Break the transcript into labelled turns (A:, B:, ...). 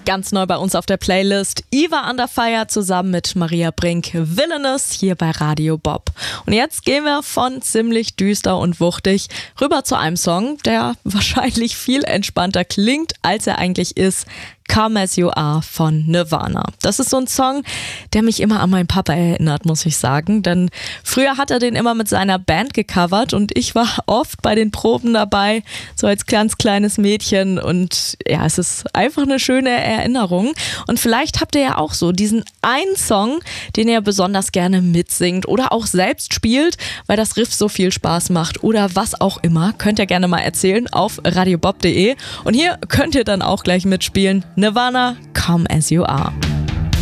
A: Ganz neu bei uns auf der Playlist. Eva Under Fire zusammen mit Maria Brink, Villainous, hier bei Radio Bob. Und jetzt gehen wir von ziemlich düster und wuchtig rüber zu einem Song, der wahrscheinlich viel entspannter klingt, als er eigentlich ist. Come As You Are von Nirvana. Das ist so ein Song, der mich immer an meinen Papa erinnert, muss ich sagen. Denn früher hat er den immer mit seiner Band gecovert und ich war oft bei den Proben dabei, so als ganz kleines Mädchen. Und ja, es ist einfach eine schöne Erinnerung. Und vielleicht habt ihr ja auch so diesen einen Song, den ihr besonders gerne mitsingt oder auch selbst spielt, weil das Riff so viel Spaß macht oder was auch immer. Könnt ihr gerne mal erzählen auf radiobob.de. Und hier könnt ihr dann auch gleich mitspielen. Nirvana, Come As You Are.